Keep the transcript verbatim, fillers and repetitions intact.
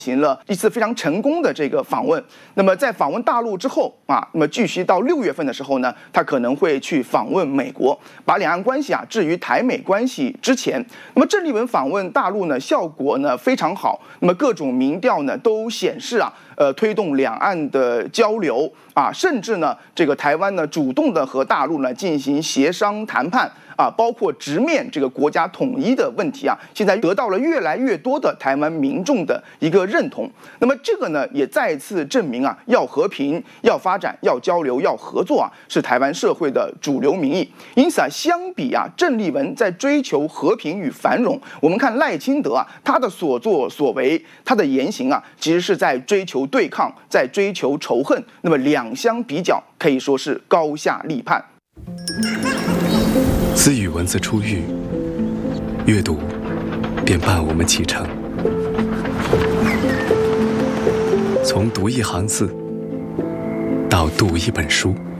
行了一次非常成功的这个访问。那么在访问大陆之后啊，那么据悉到六月份的时候呢，他可能会去访问美国，把两岸关系啊置于台美关系之前。那么郑丽文访问大陆呢，效果呢非常好。那么各种民调呢都显示啊，呃，推动两岸的交流啊，甚至呢这个台湾呢主动的和大陆呢进行协商谈判。啊，包括直面这个国家统一的问题啊，现在得到了越来越多的台湾民众的一个认同。那么这个呢，也再次证明啊，要和平、要发展、要交流、要合作啊，是台湾社会的主流民意。因此啊，相比啊，郑丽文在追求和平与繁荣，我们看赖清德啊，他的所作所为，他的言行啊，其实是在追求对抗，在追求仇恨。那么两相比较，可以说是高下立判。 自与文字初遇，阅读便伴我们启程。从读一行字到读一本书。